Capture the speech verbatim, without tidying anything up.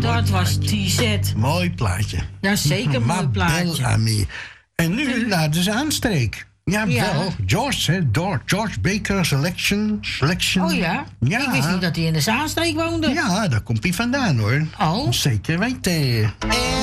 Dat was T-Z. Mooi plaatje. Ja, zeker mooi plaatje. Ami. En nu naar de aanstreek. Ja, Ja. wel. George, hè. George, George Baker Selection. Selection. Oh ja? Ja. Ik wist niet dat hij in de Zaanstreek woonde. Ja, daar komt hij vandaan, hoor. Oh. Zeker weten.